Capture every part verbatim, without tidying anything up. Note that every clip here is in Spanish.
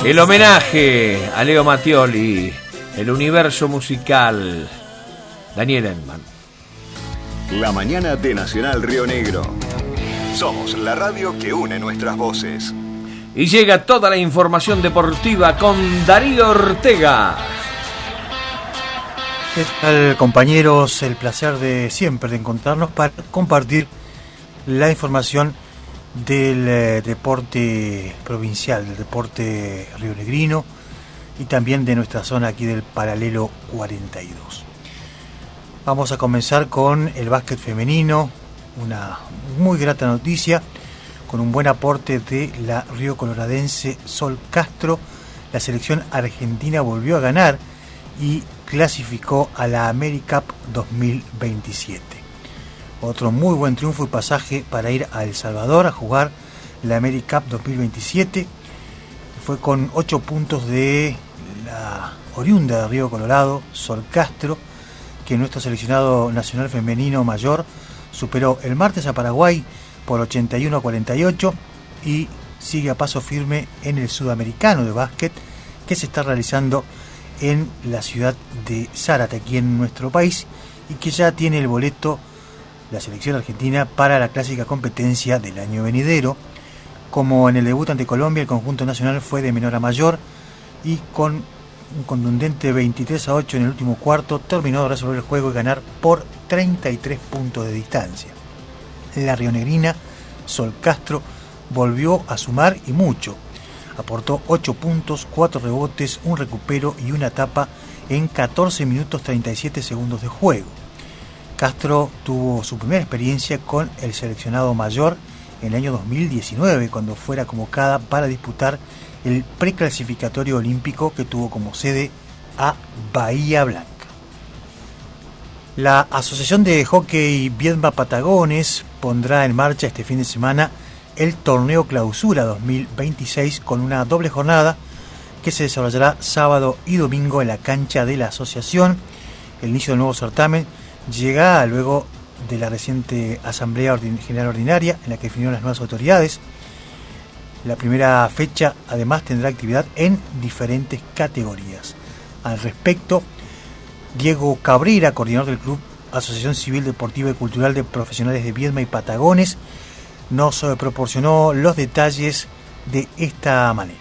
El homenaje a Leo Mattioli, el universo musical, Daniel Edman. La mañana de Nacional Río Negro. Somos la radio que une nuestras voces. Y llega toda la información deportiva con Darío Ortega. ¿Qué tal, compañeros? El placer de siempre de encontrarnos para compartir la información del eh, deporte provincial, del deporte rionegrino y también de nuestra zona aquí del Paralelo cuarenta y dos. Vamos a comenzar con el básquet femenino, una muy grata noticia, con un buen aporte de la río coloradense Sol Castro. La selección argentina volvió a ganar y clasificó a la AmeriCup dos mil veintisiete. Otro muy buen triunfo y pasaje para ir a El Salvador a jugar la AmeriCup dos mil veintisiete. Fue con ocho puntos de la oriunda de Río Colorado, Sol Castro, que nuestro seleccionado nacional femenino mayor superó el martes a Paraguay por ochenta y uno a cuarenta y ocho y sigue a paso firme en el sudamericano de básquet que se está realizando en la ciudad de Zárate, aquí en nuestro país, y que ya tiene el boleto la selección argentina para la clásica competencia del año venidero. Como en el debut ante Colombia, el conjunto nacional fue de menor a mayor y con un contundente veintitrés a ocho en el último cuarto terminó de resolver el juego y ganar por treinta y tres puntos de distancia. La rionegrina Sol Castro volvió a sumar y mucho. Aportó ocho puntos, cuatro rebotes, un recupero y una tapa en catorce minutos treinta y siete segundos de juego. Castro tuvo su primera experiencia con el seleccionado mayor en el año dos mil diecinueve, cuando fuera convocada para disputar el preclasificatorio olímpico que tuvo como sede a Bahía Blanca. La Asociación de Hockey Viedma Patagones pondrá en marcha este fin de semana el torneo Clausura dos mil veintiséis con una doble jornada que se desarrollará sábado y domingo en la cancha de la asociación. El inicio del nuevo certamen llega luego de la reciente Asamblea General Ordinaria en la que definieron las nuevas autoridades. La primera fecha además tendrá actividad en diferentes categorías. Al respecto, Diego Cabrera, coordinador del Club Asociación Civil Deportiva y Cultural de Profesionales de Viedma y Patagones, nos proporcionó los detalles de esta manera.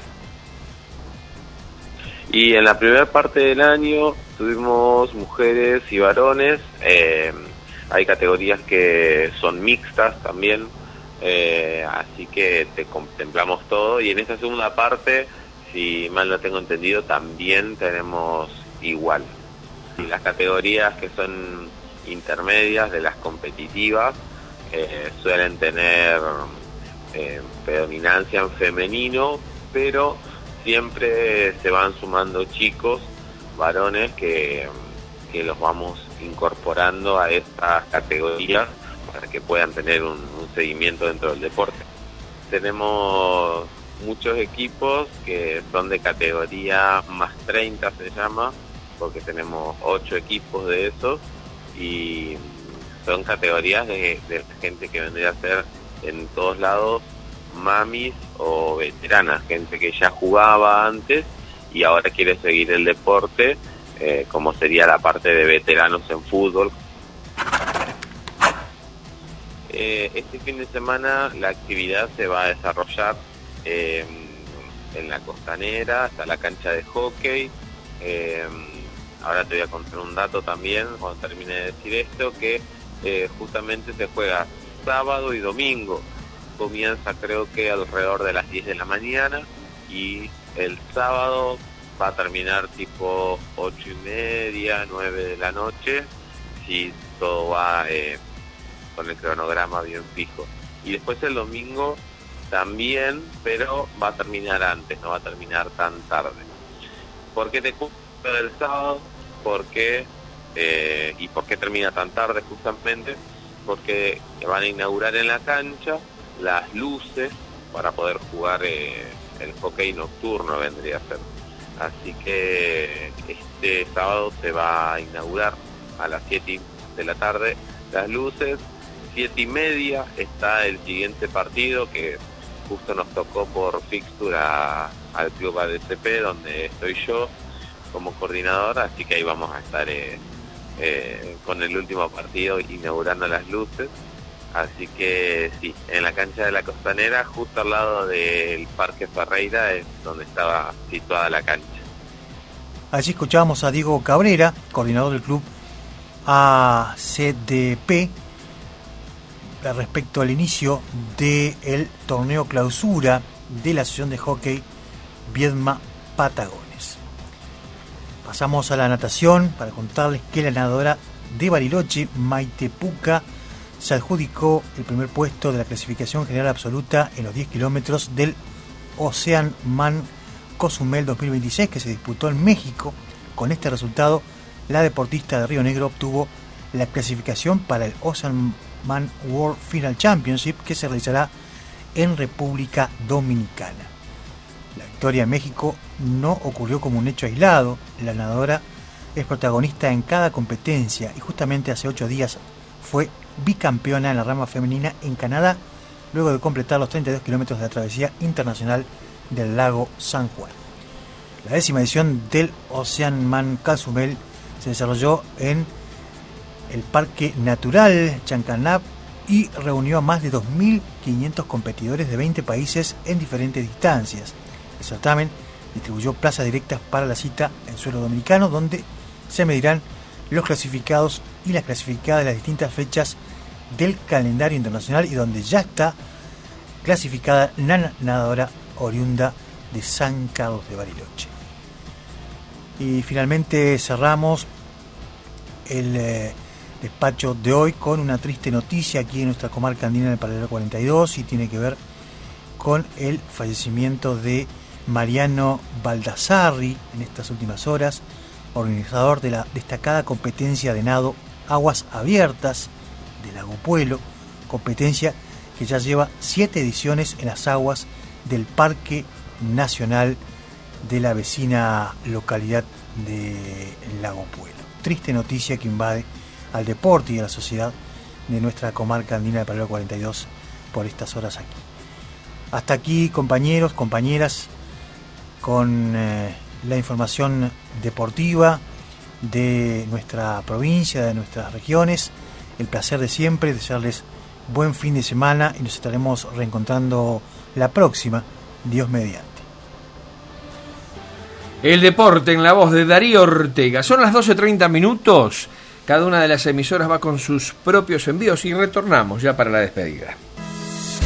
Y en la primera parte del año tuvimos mujeres y varones, eh, hay categorías que son mixtas también, eh, así que te contemplamos todo, y en esta segunda parte, si mal no tengo entendido, también tenemos igual. Y las categorías que son intermedias de las competitivas eh, suelen tener eh, predominancia en femenino, pero siempre se van sumando chicos, varones, que, que los vamos incorporando a estas categorías para que puedan tener un, un seguimiento dentro del deporte. Tenemos muchos equipos que son de categoría más treinta, se llama, porque tenemos ocho equipos de esos, y son categorías de, de gente que vendría a ser en todos lados mamis o veteranas, gente que ya jugaba antes y ahora quiere seguir el deporte, eh, como sería la parte de veteranos en fútbol. Eh, este fin de semana la actividad se va a desarrollar eh, en la Costanera, hasta la cancha de hockey. Eh, ahora te voy a contar un dato también, cuando termine de decir esto, que eh, justamente se juega sábado y domingo. Comienza creo que alrededor de las diez de la mañana y el sábado va a terminar tipo ocho y media, nueve de la noche, si todo va eh, con el cronograma bien fijo. Y después el domingo también, pero va a terminar antes, no va a terminar tan tarde. ¿Por qué te cuento del sábado? Porque, eh, ¿y por qué termina tan tarde justamente? Porque van a inaugurar en la cancha las luces para poder jugar eh, el hockey nocturno, vendría a ser. Así que este sábado se va a inaugurar a las siete de la tarde las luces. Siete y media está el siguiente partido, que justo nos tocó por fixture a, al Club A D C P, donde estoy yo como coordinador, así que ahí vamos a estar eh, eh, con el último partido inaugurando las luces. Así que sí, en la cancha de la Costanera, justo al lado del Parque Ferreira, es donde estaba situada la cancha. Allí escuchábamos a Diego Cabrera, coordinador del club A C D P, respecto al inicio del torneo clausura de la Asociación de Hockey Viedma Patagones. Pasamos a la natación para contarles que la nadadora de Bariloche, Maite Puca, se adjudicó el primer puesto de la clasificación general absoluta en los diez kilómetros del Ocean Man Cozumel dos mil veintiséis, que se disputó en México. Con este resultado, la deportista de Río Negro obtuvo la clasificación para el Ocean Man World Final Championship, que se realizará en República Dominicana. La victoria en México no ocurrió como un hecho aislado. La nadadora es protagonista en cada competencia y justamente hace ocho días fue bicampeona en la rama femenina en Canadá, luego de completar los treinta y dos kilómetros de la travesía internacional del lago San Juan. La décima edición del Ocean Man Cozumel se desarrolló en el Parque Natural Chancanab y reunió a más de dos mil quinientos competidores de veinte países en diferentes distancias. El certamen distribuyó plazas directas para la cita en suelo dominicano, donde se medirán los clasificados y las clasificadas de las distintas fechas del calendario internacional, y donde ya está clasificada la nadadora oriunda de San Carlos de Bariloche. Y finalmente cerramos el eh, despacho de hoy con una triste noticia aquí en nuestra comarca andina del paralelo cuarenta y dos, y tiene que ver con el fallecimiento de Mariano Baldassarri en estas últimas horas, organizador de la destacada competencia de nado Aguas Abiertas de Lago Puelo, competencia que ya lleva siete ediciones en las aguas del Parque Nacional de la vecina localidad de Lago Puelo. Triste noticia que invade al deporte y a la sociedad de nuestra comarca andina del paralelo cuarenta y dos por estas horas aquí. Hasta aquí, compañeros, compañeras, con eh, la información deportiva de nuestra provincia, de nuestras regiones. El placer de siempre, desearles buen fin de semana, y nos estaremos reencontrando la próxima, Dios mediante. El deporte en la voz de Darío Ortega. Son las doce treinta minutos. Cada una de las emisoras va con sus propios envíos y retornamos ya para la despedida.